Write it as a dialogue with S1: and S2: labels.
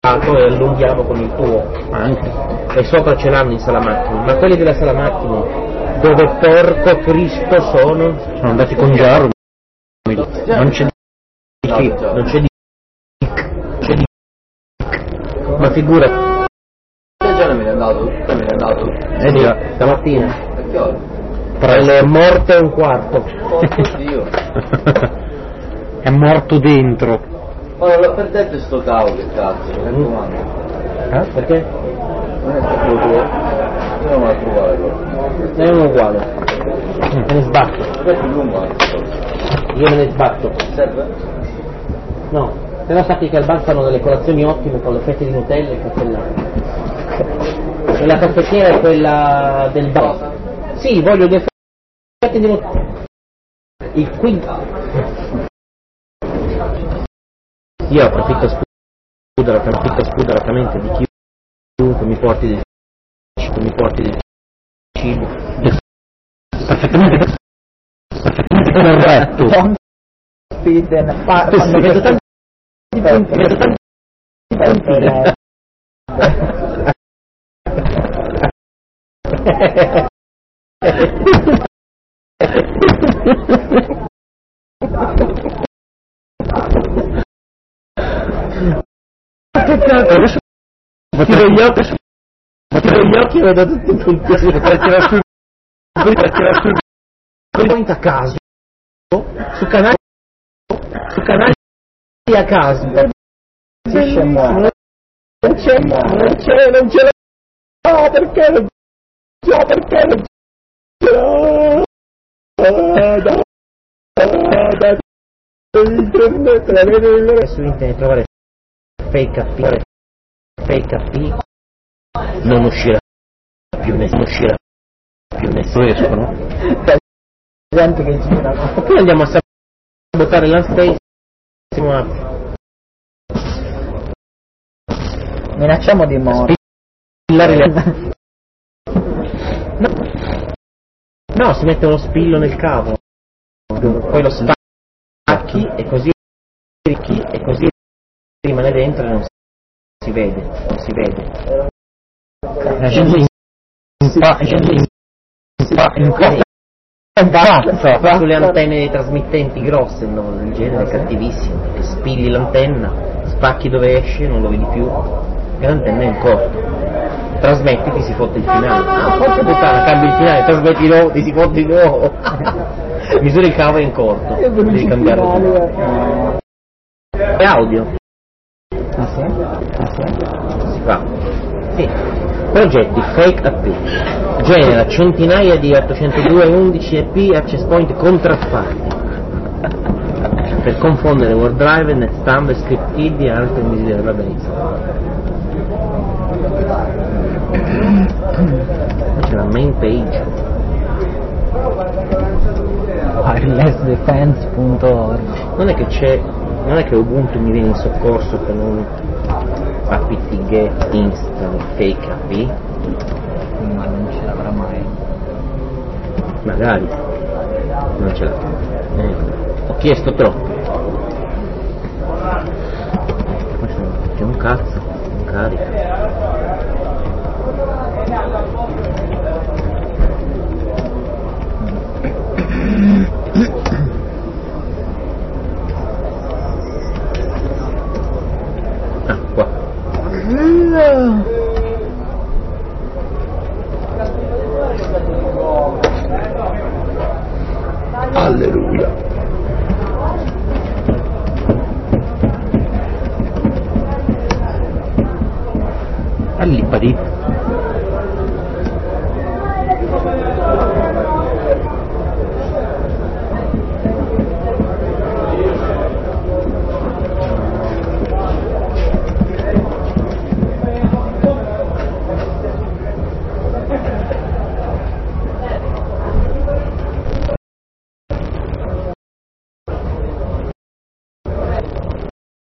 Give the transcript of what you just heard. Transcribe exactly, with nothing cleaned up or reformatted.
S1: e allunghiamo con il tuo anche, e sopra ce l'hanno in sala macchine, ma quelli della sala macchine dove porco Cristo sono? Sono andati con Giaro, non c'è di chi, non c'è di c'è di ma figura
S2: già me ne è andato, me ne è andato
S1: eh già, stamattina
S2: a che ora?
S1: tra le morte e un quarto
S2: Oddio
S1: è morto dentro.
S2: Ora l'ho perdete sto cavo, che cazzo, mi raccomando.
S1: Eh? Perché?
S2: Non è stato tuo? Io non me la trovare quello.
S1: È uno uguale. Me ne sbatto.
S2: Questo è più lungo anche.
S1: Io me ne sbatto.
S2: Serve?
S1: No, però sappi che al bar fanno delle colazioni ottime con le fette di Nutella e caffellate. E la caffettiera è quella del bar. Sì, voglio due fette di Nutella. Il quinto. Io approfitto spudorat- approfitto spudoratamente di chiunque mi porti del cibo, mi porti del cibo. Perfettamente perfettamente corretto. Don't speed and fa quando vedo tanti punti, vedo tanti adesso chiudo gli occhi, chiudo gli occhi e vedo tutti i punti. Per tirare su, per tirare su, point a caso, su canali, su canali a caso. Non c'è, non c'è, non c'è, non c'è, no, perché non c'è, perché non c'è, internet, su internet trovare fake A P, fake A P, non uscirà più, nessuno uscirà più, nessuno escono. Gente che gira. E poi andiamo a sabotare la space.
S3: Minacciamo di morte.
S1: No. No, si mette uno spillo nel cavo, poi lo stacchi e così e così rimane dentro e non si vede, non si vede. La gente in pa, gente in pa, in pa, sulle antenne dei trasmittenti grosse, no, del genere, è cattivissimo, perché spilli l'antenna, spacchi dove esce, non lo vedi più, e l'antenna è in corto. Trasmetti, ti si fotte il finale. Ah, porca puttana, cambi il finale, trasmetti di nuovo, ti si fotte di nuovo. Misura il cavo in corto, devi cambiare. È audio.
S3: Ah sì? Ah sì?
S1: Si fa. Sì. Progetti Fake A P. Genera centinaia di ottocentodue undici E P access point contraffatti per confondere Word Drive, NetStamp, ScriptKid e altre misure. Vabbè, c'è la main page.
S3: wireless defense punto org.
S1: Non è che c'è, non è che Ubuntu mi viene in soccorso con un apt-get install fake A P?
S3: Ma non ce l'avrà mai.
S1: Magari non ce l'ha. Eh, ho chiesto troppo. Questo c'è un cazzo, non carica. Ah, qua. Alleluia. Allipadi.